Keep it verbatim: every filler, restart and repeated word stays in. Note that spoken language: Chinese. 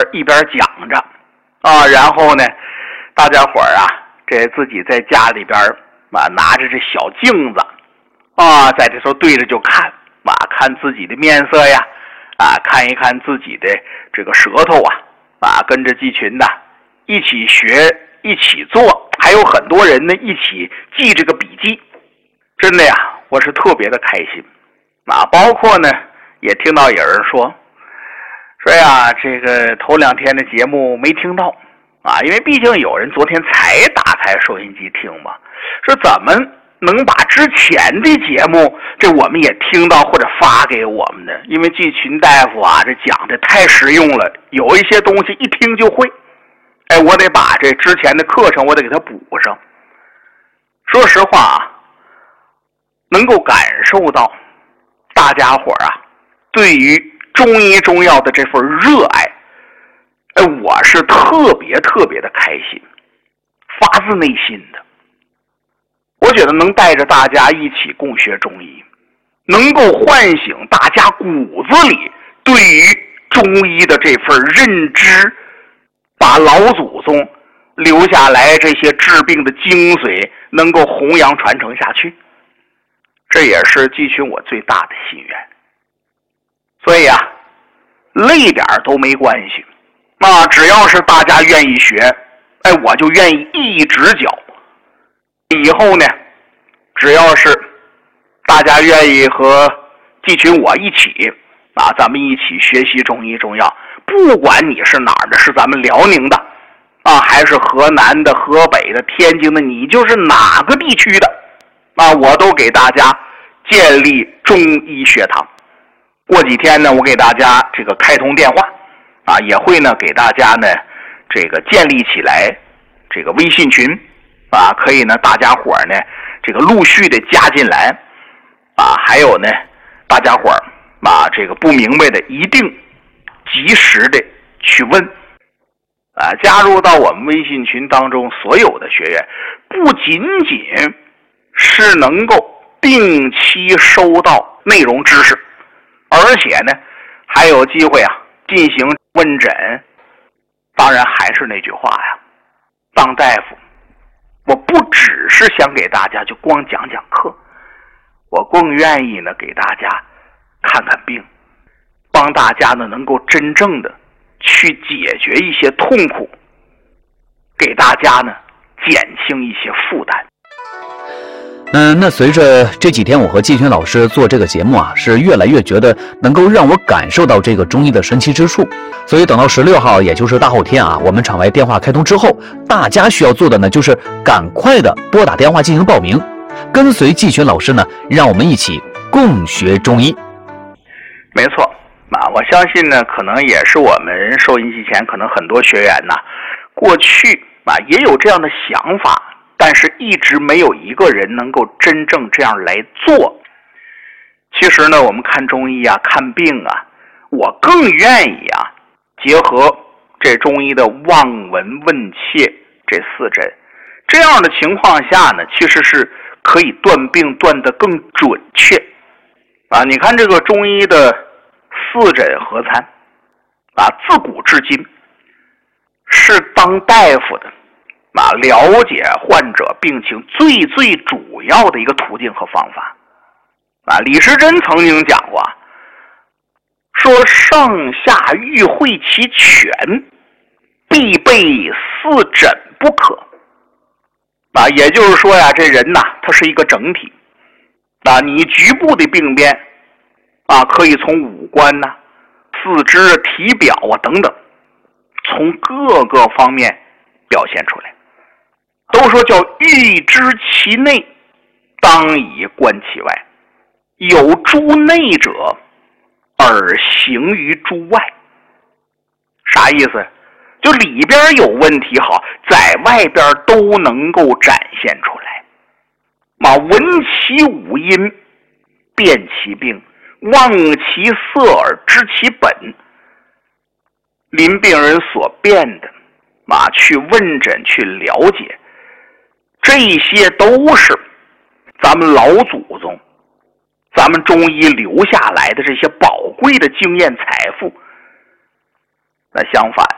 一边讲着啊，然后呢，大家伙儿啊，这自己在家里边啊，拿着这小镜子啊，在这时候对着就看啊，看自己的面色呀，啊，看一看自己的这个舌头啊，啊，跟着季群的一起学，一起做，还有很多人呢一起记这个笔记，真的呀，我是特别的开心啊！包括呢，也听到有人说说呀，这个头两天的节目没听到啊，因为毕竟有人昨天才打开收音机听嘛，说怎么能把之前的节目这我们也听到或者发给我们的？因为季群大夫啊，这讲的太实用了，有一些东西一听就会。哎，我得把这之前的课程我得给它补上。说实话啊，能够感受到大家伙啊对于中医中药的这份热爱，哎，我是特别特别的开心，发自内心的。我觉得能带着大家一起共学中医，能够唤醒大家骨子里对于中医的这份认知，把老祖宗留下来这些治病的精髓能够弘扬传承下去，这也是季群我最大的心愿。所以啊，累点都没关系，那只要是大家愿意学，哎，我就愿意一直教。以后呢，只要是大家愿意和季群我一起啊，咱们一起学习中医中药，不管你是哪儿的，是咱们辽宁的啊，还是河南的、河北的、天津的，你就是哪个地区的啊，我都给大家建立中医学堂。过几天呢，我给大家这个开通电话啊，也会呢给大家呢这个建立起来这个微信群啊，可以呢大家伙呢这个陆续的加进来啊，还有呢大家伙啊这个不明白的一定及时的去问啊，加入到我们微信群当中所有的学员，不仅仅是能够定期收到内容知识，而且呢还有机会啊进行问诊。当然还是那句话呀，当大夫我不只是想给大家就光讲讲课，我更愿意呢给大家看看病，帮大家呢能够真正的去解决一些痛苦，给大家呢减轻一些负担。 嗯，那随着这几天我和季群老师做这个节目啊，是越来越觉得能够让我感受到这个中医的神奇之处。所以等到十六号，也就是大后天啊，我们场外电话开通之后，大家需要做的呢，就是赶快的拨打电话进行报名，跟随季群老师呢，让我们一起共学中医。 没错啊，我相信呢，可能也是我们收音机前可能很多学员呐，过去啊也有这样的想法，但是一直没有一个人能够真正这样来做。其实呢，我们看中医啊，看病啊，我更愿意啊，结合这中医的望闻问切这四诊，这样的情况下呢，其实是可以断病断得更准确啊。你看这个中医的四诊合参啊，自古至今是当大夫的啊，了解患者病情最最主要的一个途径和方法啊。李时珍曾经讲过，说上下欲会其全，必备四诊不可啊。也就是说呀，这人呐，他是一个整体啊，你局部的病变啊，可以从五官呐、四肢、体表啊等等，从各个方面表现出来。都说叫欲知其内，当以观其外。有诸内者，而行于诸外。啥意思？就里边有问题好，在外边都能够展现出来。嘛，闻其五音，辨其病，望其色而知其本。临病人所辨的，嘛，去问诊去了解，这些都是咱们老祖宗咱们中医留下来的这些宝贵的经验财富。那相反